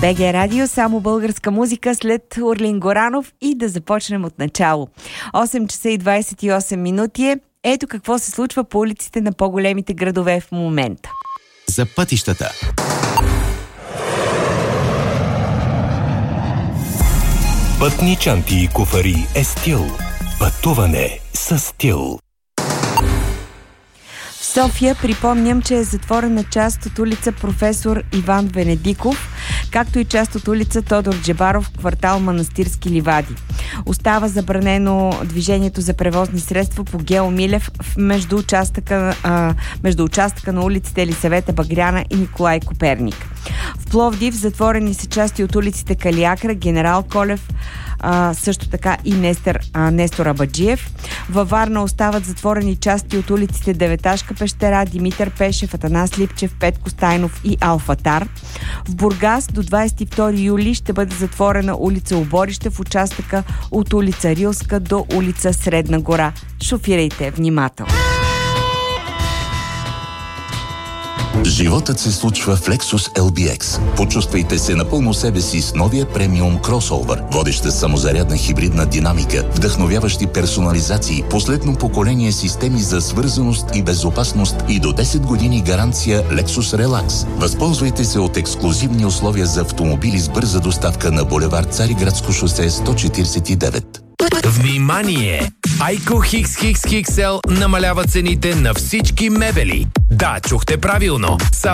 БГ Радио, само българска музика след Орлин Горанов и да започнем от начало. 8 часа и 28 минути е. Ето какво се случва по улиците на по-големите градове в момента. За пътищата. Пътни чанти и куфари е стил. Пътуване с стил. В София припомням, че е затворена част от улица Професор Иван Венедиков, както и част от улица Тодор Джебаров, квартал Манастирски ливади. Остава забранено движението за превозни средства по Гео Милев между участъка на улиците Елисавета Багряна и Николай Коперник. В Пловдив затворени са части от улиците Калиакра, Генерал Колев, също така и Нестор Абаджиев. Във Варна остават затворени части от улиците Деветашка пещера, Димитър Пешев, Атанас Липчев, Петко Стайнов и Алфатар. В Бургас до 22 юли ще бъде затворена улица Оборище в участъка от улица Рилска до улица Средна гора. Шофирайте внимателно! Животът се случва в Lexus LBX. Почувствайте се напълно себе си с новия премиум кросовър. Водеща самозарядна хибридна динамика, вдъхновяващи персонализации, последно поколение системи за свързаност и безопасност и до 10 години гаранция Lexus Relax. Възползвайте се от ексклузивни условия за автомобили с бърза доставка на булевард Цариградско шосе 149. Внимание! Айко Хикс Хикс Хиксел намалява цените на всички мебели. Да, чухте правилно.